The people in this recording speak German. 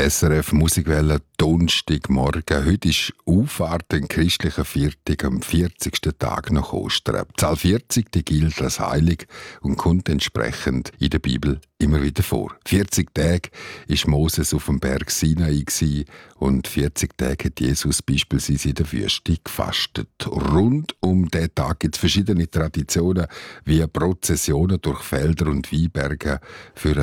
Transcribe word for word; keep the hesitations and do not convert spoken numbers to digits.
S R F Musikwelle, Donnerstagmorgen. Heute ist Auffahrt, den christlichen Viertag, am vierzigsten Tag nach Ostern. Die Zahl vierzig die gilt als heilig und kommt entsprechend in der Bibel immer wieder vor. vierzig Tage war Moses auf dem Berg Sinai und vierzig Tage hat Jesus beispielsweise in der Wüste gefastet. Rund um diesen Tag gibt es verschiedene Traditionen, wie Prozessionen durch Felder und Weinberge für